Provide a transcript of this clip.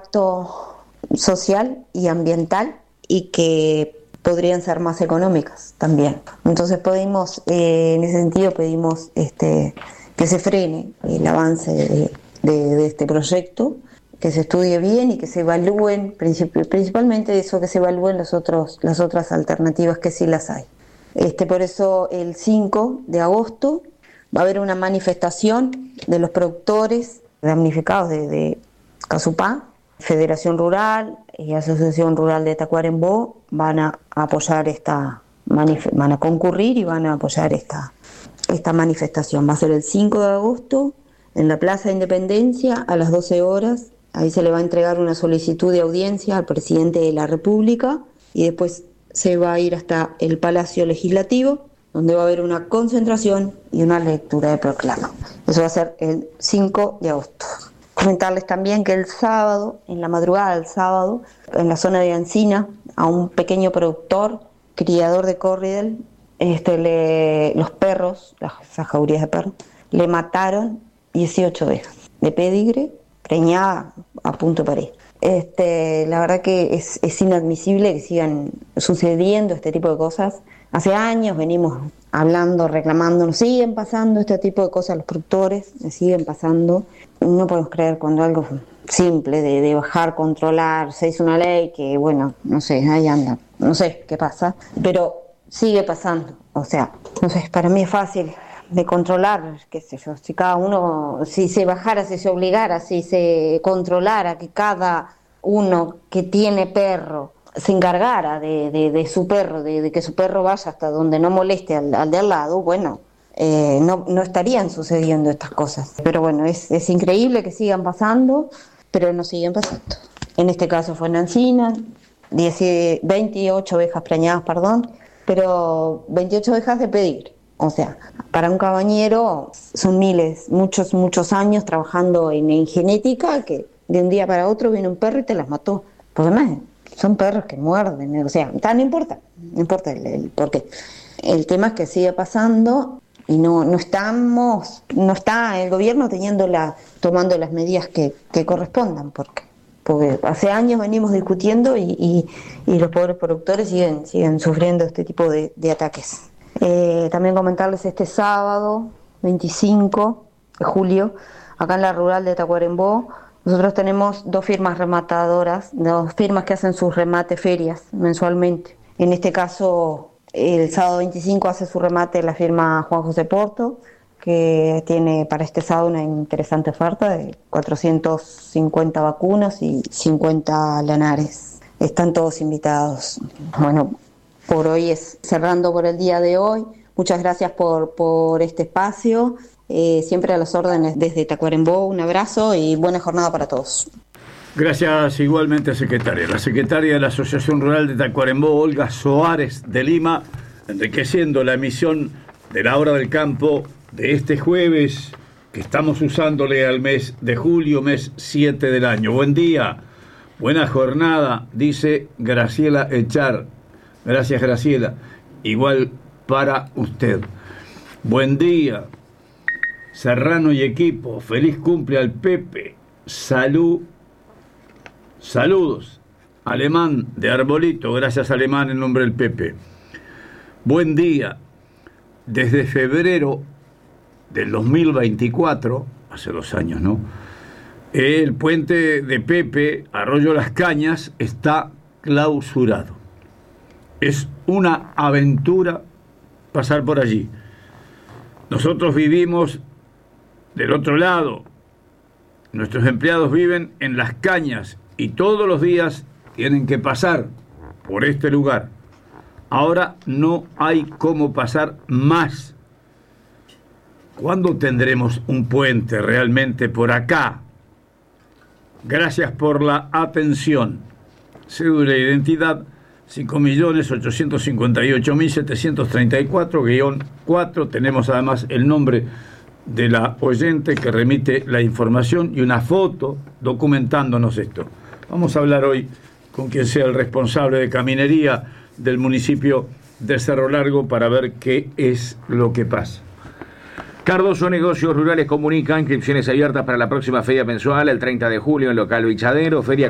impacto social y ambiental y que podrían ser más económicas también. Entonces en ese sentido pedimos que se frene el avance de este proyecto, que se estudie bien y que se evalúen, principalmente eso, que se evalúen las otras alternativas que sí las hay. Por eso el 5 de agosto va a haber una manifestación de los productores damnificados de Casupá. Federación Rural y Asociación Rural de Tacuarembó van a apoyar van a concurrir y van a apoyar esta manifestación. Va a ser el 5 de agosto en la Plaza de Independencia a las 12 horas. Ahí se le va a entregar una solicitud de audiencia al presidente de la República y después se va a ir hasta el Palacio Legislativo, donde va a haber una concentración y una lectura de proclama. Eso va a ser el 5 de agosto. Comentarles también que el sábado, en la madrugada del sábado, en la zona de Ancina, a un pequeño productor, criador de córridel, los perros, esas jaurías de perros, le mataron 18 ovejas de pedigre, preñada a punto de parir. La verdad que es inadmisible que sigan sucediendo este tipo de cosas. Hace años venimos hablando, reclamando, nos siguen pasando este tipo de cosas a los productores, nos siguen pasando. No podemos creer cuando algo simple de bajar, controlar, se hizo una ley que, bueno, no sé, ahí anda, no sé qué pasa, pero sigue pasando. O sea, no sé, para mí es fácil de controlar, qué sé yo, si cada uno, si se bajara, si se obligara, si se controlara que cada uno que tiene perro se encargara de su perro, de que su perro vaya hasta donde no moleste al de al lado, bueno, no estarían sucediendo estas cosas. Pero bueno, es increíble que sigan pasando, pero no siguen pasando. En este caso fue en Ancina, 28 ovejas preñadas, pero 28 ovejas de pedigre. O sea, para un cabañero son muchos años trabajando en genética, que de un día para otro viene un perro y te las mató. Porque además son perros que muerden, o sea, no importa el por qué. El tema es que sigue pasando y no está el gobierno tomando las medidas que correspondan, porque hace años venimos discutiendo y los pobres productores siguen sufriendo este tipo de ataques. También comentarles este sábado 25 de julio, acá en la rural de Tacuarembó, nosotros tenemos 2 firmas rematadoras, 2 firmas que hacen sus remates ferias mensualmente. En este caso, el sábado 25 hace su remate la firma Juan José Porto, que tiene para este sábado una interesante oferta de 450 vacunas y 50 lanares. Están todos invitados. Bueno, por hoy cerrando por el día de hoy. Muchas gracias por este espacio. Siempre a las órdenes desde Tacuarembó. Un abrazo y buena jornada para todos. Gracias igualmente, secretaria. La secretaria de la Asociación Rural de Tacuarembó, Olga Soares de Lima, enriqueciendo la emisión de la Hora del Campo de este jueves, que estamos usándole al mes de julio, mes 7 del año. Buen día, buena jornada, dice Graciela Echar. Gracias, Graciela. Igual para usted. Buen día, Serrano y equipo. Feliz cumple al Pepe. Saludos. Alemán de Arbolito. Gracias, Alemán, en nombre del Pepe. Buen día. Desde febrero del 2024, hace 2 años, ¿no? El puente de Pepe, Arroyo Las Cañas, está clausurado. Es una aventura pasar por allí. Nosotros vivimos del otro lado. Nuestros empleados viven en Las Cañas y todos los días tienen que pasar por este lugar. Ahora no hay cómo pasar más. ¿Cuándo tendremos un puente realmente por acá? Gracias por la atención. Cédula de identidad 5.858.734-4. Tenemos además el nombre de la oyente que remite la información y una foto documentándonos esto. Vamos a hablar hoy con quien sea el responsable de caminería del municipio de Cerro Largo para ver qué es lo que pasa. Cardoso Negocios Rurales comunica inscripciones abiertas para la próxima feria mensual el 30 de julio en local Bichadero, feria